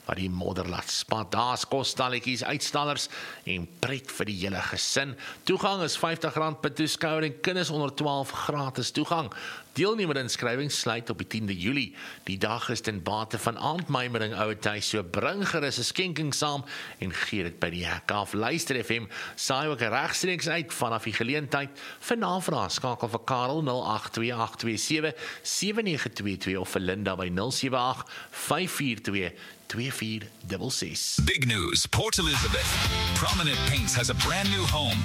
wat die modder laat spat. Daar's kosstalletjies, uitstallers en pret vir die hele gesin. Toegang is R50 per toeskouer en kinders onder 12 gratis toegang. Deelnemende inskrywing sluit op die 10de Julie. Die dag is ten bate van aandmymering ouertuis, so bring gerus 'n skenking saam en gee dit by die hek af. Luister FM saai ook regstreeks uit vanaf die geleentheid. Vir navraag skakel vir Karel 0828277922 of vir Linda by 07854222466. Big news, Port Elizabeth. Prominent Paints has a brand new home